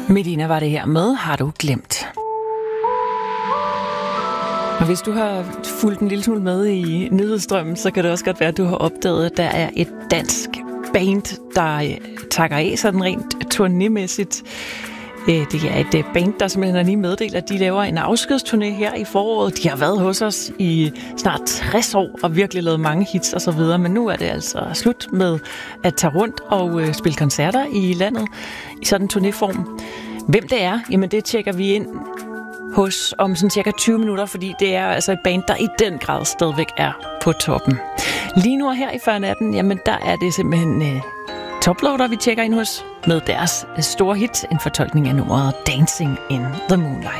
Medina var det her med Har du glemt. Og hvis du har fulgt en lille smule med i nyhedsstrømmen, så kan det også godt være, at du har opdaget, at der er et dansk band, der takker af sådan rent turnémæssigt. Det er et band, der simpelthen har lige meddelt, at de laver en afskedsturné her i foråret. De har været hos os i snart 60 år og virkelig lavet mange hits og så videre. Men nu er det altså slut med at tage rundt og spille koncerter i landet i sådan en turnéform. Hvem det er, jamen det tjekker vi ind hos om sådan cirka 20 minutter, fordi det er altså et band, der i den grad stadigvæk er på toppen. Lige nu her i Før Natten, jamen der er det simpelthen Toploader, vi tjekker ind hos med deres store hit, en fortolkning af nummeret Dancing in the Moonlight.